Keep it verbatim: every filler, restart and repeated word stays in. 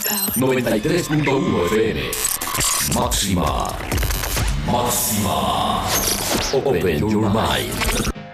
noventa y tres punto uno F M. Máxima. Máxima. Open your mind.